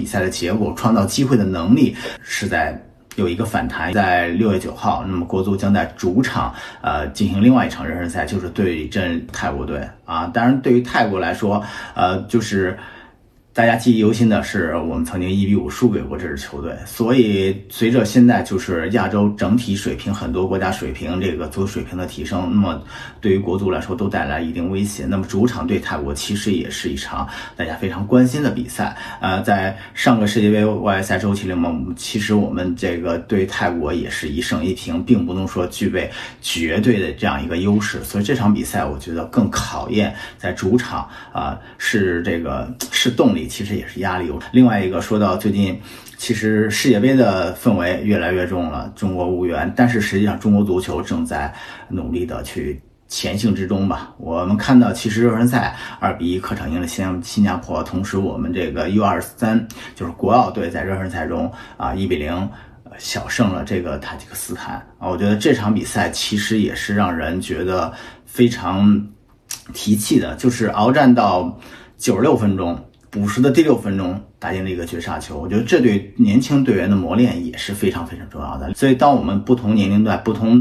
赛的结果、创造机会的能力是在有一个反弹。在6月9号，那么国足将在主场进行另外一场热身赛，就是对阵泰国队啊。当然，对于泰国来说，就是大家记忆犹新的是，我们曾经1-5输给过这支球队。所以，随着现在就是亚洲整体水平、很多国家水平这个足球水平的提升，那么对于国足来说都带来一定威胁。那么主场对泰国其实也是一场大家非常关心的比赛。在上个世界杯外围赛周期里面，其实我们这个对泰国也是1胜1平，并不能说具备绝对的这样一个优势。所以这场比赛我觉得更考验在主场是动力。其实也是压力。另外一个说到最近，其实世界杯的氛围越来越重了，中国无缘，但是实际上中国足球正在努力的去前行之中吧。我们看到其实热身赛2-1客场赢了新加坡，同时我们这个 U23 就是国奥队在热身赛中1-0小胜了这个塔吉克斯坦啊。我觉得这场比赛其实也是让人觉得非常提气的，就是鏖战到96分钟。补时的第6分钟打进了一个绝杀球，我觉得这对年轻队员的磨练也是非常非常重要的。所以当我们不同年龄段、不同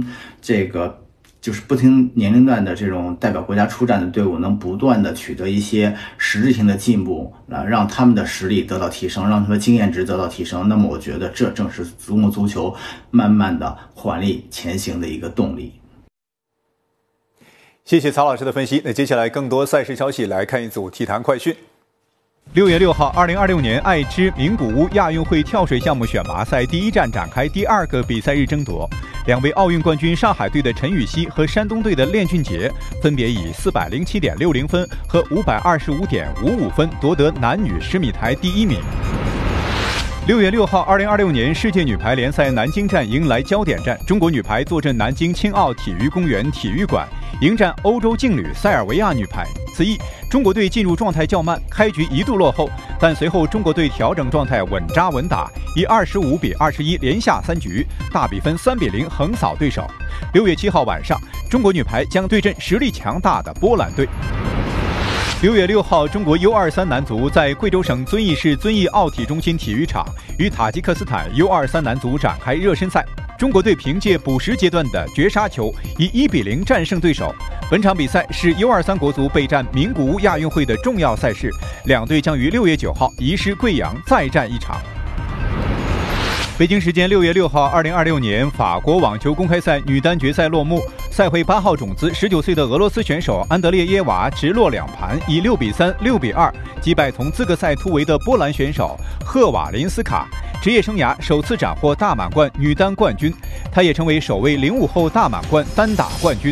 年龄段的这种代表国家出战的队伍能不断的取得一些实质性的进步，让他们的实力得到提升，让他们的经验值得到提升，那么我觉得这正是中国足球慢慢的缓力前行的一个动力。 谢谢曹老师的分析。那接下来更多赛事消息，来看一组体坛快讯。6月6号，2026年爱知名古屋亚运会跳水项目选拔赛第1站展开第2个比赛日争夺，2位奥运冠军上海队的陈芋汐和山东队的练俊杰分别以407.60分和525.55分夺得男女10米台第1名。6月6号，2026年世界女排联赛南京站迎来焦点战，中国女排坐镇南京青奥体育公园体育馆，迎战欧洲劲旅塞尔维亚女排。此役，中国队进入状态较慢，开局一度落后，但随后中国队调整状态，稳扎稳打，以25-21连下3局，大比分3-0横扫对手。6月7号晚上，中国女排将对阵实力强大的波兰队。6月6号，中国 U23 男足在贵州省遵义市遵义奥体中心体育场与塔吉克斯坦 U23 男足展开热身赛。中国队凭借补时阶段的绝杀球，以1-0战胜对手。本场比赛是 U23 国足备战名古屋亚运会的重要赛事，两队将于6月9号移师贵阳再战一场。北京时间6月6号，2026年法国网球公开赛女单决赛落幕。赛会8号种子19岁的俄罗斯选手安德烈耶娃直落2盘，以6-3、6-2击败从资格赛突围的波兰选手赫瓦林斯卡，职业生涯首次斩获大满贯女单冠军。她也成为首位05后大满贯单打冠军。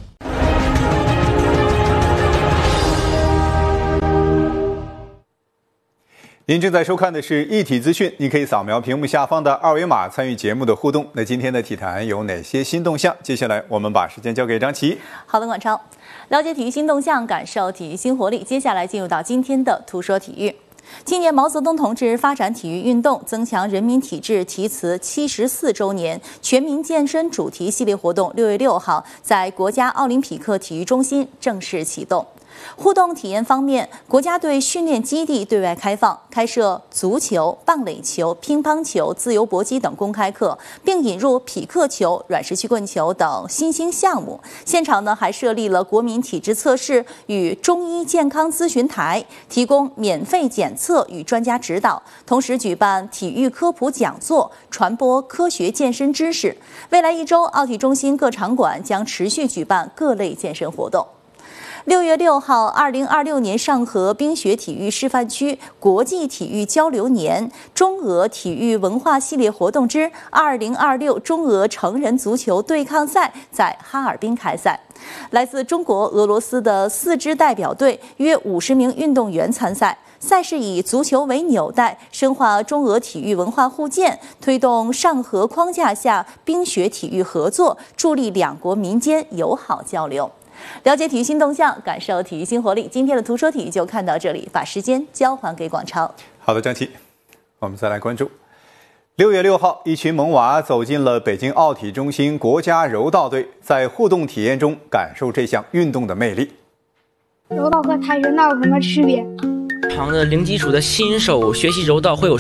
您正在收看的是一体资讯，你可以扫描屏幕下方的2维码参与节目的互动。那今天的体坛有哪些新动向？接下来我们把时间交给张琪。 好的，广超，了解体育新动向，感受体育新活力。接下来进入到今天的图说体育。纪念毛泽东同志发展体育运动、增强人民体质题词74周年全民健身主题系列活动6月6号在国家奥林匹克体育中心正式启动。互动体验方面，国家队训练基地对外开放，开设足球、棒垒球、乒乓球、自由搏击等公开课，并引入匹克球、软式曲棍球等新兴项目。现场呢还设立了国民体质测试与中医健康咨询台，提供免费检测与专家指导，同时举办体育科普讲座，传播科学健身知识。未来1周，奥体中心各场馆将持续举办各类健身活动。6月6号，2026年上合冰雪体育示范区国际体育交流年中俄体育文化系列活动之2026中俄成人足球对抗赛在哈尔滨开赛。来自中国、俄罗斯的4支代表队，约50名运动员参赛。赛事以足球为纽带，深化中俄体育文化互鉴，推动上合框架下冰雪体育合作，助力两国民间友好交流。了解体育新动向，感受体育新活力。今天的图说体育就看到这里，把时间交还给广超。 好的，张琪，我们再来关注。6月6号，一群萌娃走进了北京奥体中心国家柔道队，在互动体验中感受这项运动的魅力。 柔道和跆拳道有什么区别？ 常的零基础的新手学习柔道会有